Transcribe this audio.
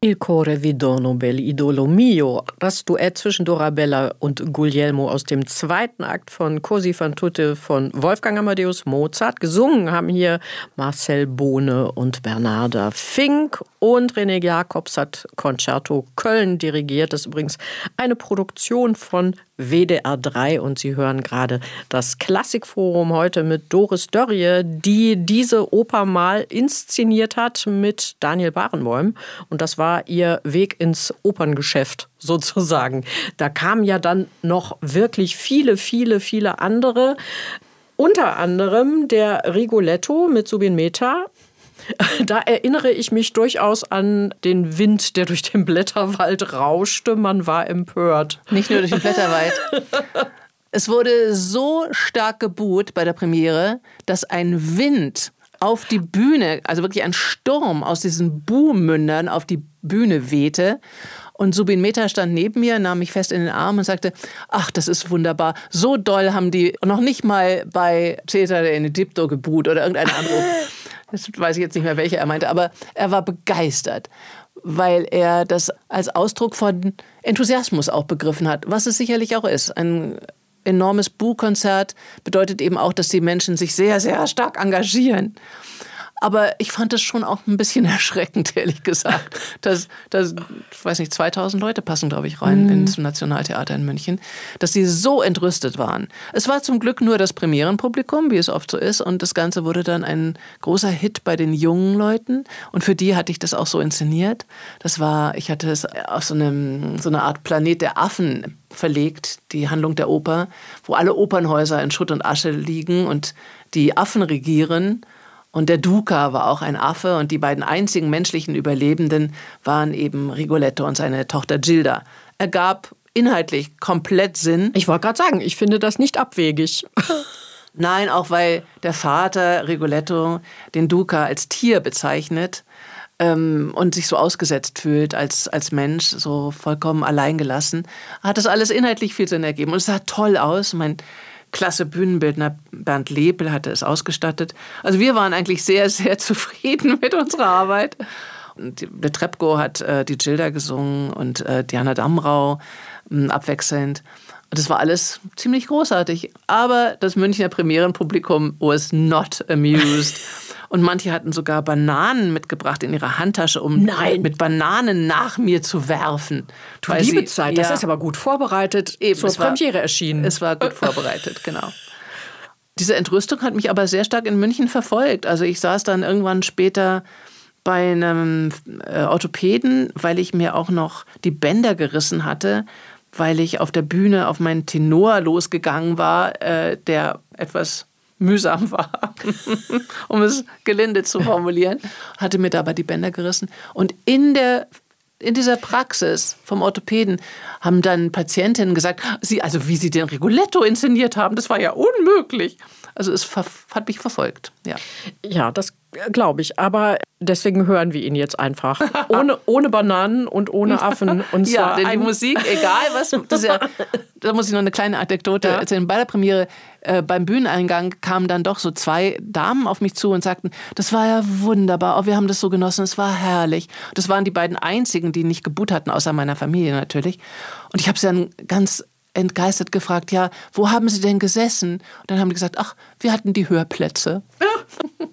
Il Core vi dono bell'idolo mio. Das Duett zwischen Dorabella und Guglielmo aus dem zweiten Akt von Così fan tutte von Wolfgang Amadeus Mozart. Gesungen haben hier Marcel Bohne und Bernarda Fink. Und René Jacobs hat Concerto Köln dirigiert. Das ist übrigens eine Produktion von WDR 3. Und Sie hören gerade das Klassikforum heute mit Doris Dörrie, die diese Oper mal inszeniert hat mit Daniel Barenboim. Und das war ihr Weg ins Operngeschäft sozusagen. Da kamen ja dann noch wirklich viele andere. Unter anderem der Rigoletto mit Zubin Mehta. Da erinnere ich mich durchaus an den Wind, der durch den Blätterwald rauschte. Man war empört. Nicht nur durch den Blätterwald. Es wurde so stark geboot bei der Premiere, dass ein Wind auf die Bühne, also wirklich ein Sturm aus diesen Buhmündern auf die Bühne wehte. Und Zubin Mehta stand neben mir, nahm mich fest in den Arm und sagte, ach, das ist wunderbar. So doll haben die noch nicht mal bei Cesare in Ägypto geboot oder irgendeine andere. Das weiß ich jetzt nicht mehr, welche er meinte, aber er war begeistert, weil er das als Ausdruck von Enthusiasmus auch begriffen hat, was es sicherlich auch ist. Ein enormes Buhkonzert bedeutet eben auch, dass die Menschen sich sehr, sehr stark engagieren. Aber ich fand es schon auch ein bisschen erschreckend, ehrlich gesagt. Ich weiß nicht, 2000 Leute passen, glaube ich, rein ins Nationaltheater in München, dass sie so entrüstet waren. Es war zum Glück nur das Premierenpublikum, wie es oft so ist. Und das Ganze wurde dann ein großer Hit bei den jungen Leuten. Und für die hatte ich das auch so inszeniert. Ich hatte es auf so eine Art Planet der Affen verlegt, die Handlung der Oper, wo alle Opernhäuser in Schutt und Asche liegen und die Affen regieren. Und der Duca war auch ein Affe und die beiden einzigen menschlichen Überlebenden waren eben Rigoletto und seine Tochter Gilda. Ergab inhaltlich komplett Sinn. Ich wollte gerade sagen, ich finde das nicht abwegig. Nein, auch weil der Vater Rigoletto den Duca als Tier bezeichnet und sich so ausgesetzt fühlt als Mensch, so vollkommen alleingelassen, hat das alles inhaltlich viel Sinn ergeben. Und es sah toll aus. Mein klasse Bühnenbildner Bernd Lepel hatte es ausgestattet. Also wir waren eigentlich sehr, sehr zufrieden mit unserer Arbeit. Und der Trepko hat die Gilda gesungen und Diana Damrau abwechselnd. Und das war alles ziemlich großartig. Aber das Münchner Premierenpublikum was not amused. Und manche hatten sogar Bananen mitgebracht in ihrer Handtasche, um mit Bananen nach mir zu werfen. Du liebe Zeit, das ist aber gut vorbereitet, eben, zur Premiere erschienen. Es war gut vorbereitet, genau. Diese Entrüstung hat mich aber sehr stark in München verfolgt. Also ich saß dann irgendwann später bei einem Orthopäden, weil ich mir auch noch die Bänder gerissen hatte, weil ich auf der Bühne auf meinen Tenor losgegangen war, der etwas mühsam war, um es gelinde zu formulieren, hatte mir dabei die Bänder gerissen. Und in dieser Praxis vom Orthopäden haben dann Patientinnen gesagt, wie sie den Rigoletto inszeniert haben, das war ja unmöglich. Also es hat mich verfolgt. Ja, das glaube ich. Aber deswegen hören wir ihn jetzt einfach. Ohne Bananen und ohne Affen. Und zwar denn die Musik, egal was. Da muss ich noch eine kleine Anekdote erzählen. Bei der Premiere, beim Bühneneingang kamen dann doch so 2 Damen auf mich zu und sagten, das war ja wunderbar, wir haben das so genossen, es war herrlich. Das waren die beiden einzigen, die nicht geboot hatten, außer meiner Familie natürlich. Und ich habe sie dann ganz entgeistert gefragt, ja, wo haben Sie denn gesessen? Und dann haben die gesagt, ach, wir hatten die Hörplätze.